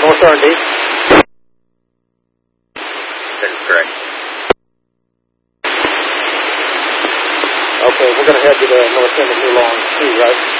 North R&D. That is correct. Okay, we're going to head to the North End of New Lawn 2, right?